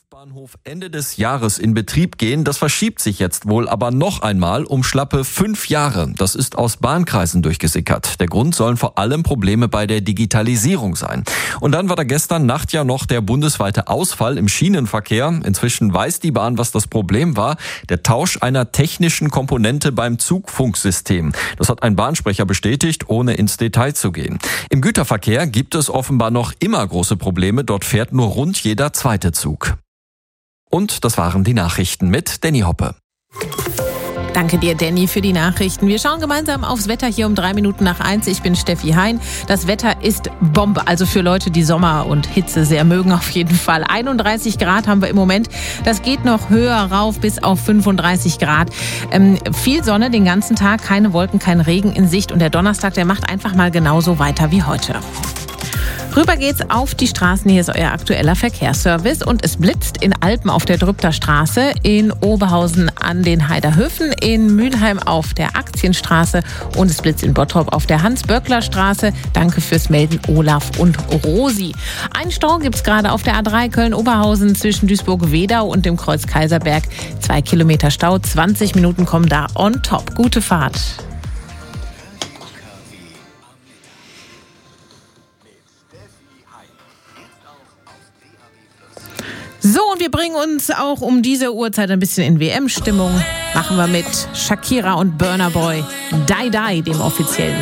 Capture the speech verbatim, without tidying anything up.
Hauptbahnhof Ende des Jahres in Betrieb gehen. Das verschiebt sich jetzt wohl aber noch einmal um schlappe fünf Jahre. Das ist aus Bahnkreisen durchgesickert. Der Grund sollen vor allem Probleme bei der Digitalisierung sein. Und dann war da gestern Nacht ja noch der bundesweite Ausfall im Schienenverkehr. Inzwischen weiß die Bahn, was das Problem war. Der Tausch einer technischen Komponente beim Zugfunksystem. Das hat ein Bahnsprecher bestätigt, ohne ins Detail zu gehen. Im Güterverkehr gibt es offenbar noch immer große Probleme. Dort fährt nur rund jeder zweite Zug. Und das waren die Nachrichten mit Danny Hoppe. Danke dir, Danny, für die Nachrichten. Wir schauen gemeinsam aufs Wetter hier um drei Minuten nach eins. Ich bin Steffi Hein. Das Wetter ist Bombe, also für Leute, die Sommer und Hitze sehr mögen, auf jeden Fall. einunddreißig Grad haben wir im Moment. Das geht noch höher rauf bis auf fünfunddreißig Grad. Ähm, viel Sonne den ganzen Tag, keine Wolken, kein Regen in Sicht. Und der Donnerstag, der macht einfach mal genauso weiter wie heute. Rüber geht's auf die Straßen. Hier ist euer aktueller Verkehrsservice. Und es blitzt in Alpen auf der Drübter Straße, in Oberhausen an den Heiderhöfen, in Mülheim auf der Aktienstraße und es blitzt in Bottrop auf der Hans-Böckler-Straße. Danke fürs Melden, Olaf und Rosi. Einen Stau gibt's gerade auf der A drei Köln-Oberhausen zwischen Duisburg-Wedau und dem Kreuz Kaiserberg. Zwei Kilometer Stau, zwanzig Minuten kommen da on top. Gute Fahrt. So, und wir bringen uns auch um diese Uhrzeit ein bisschen in W M-Stimmung. Machen wir mit Shakira und Burna Boy Die Die, dem offiziellen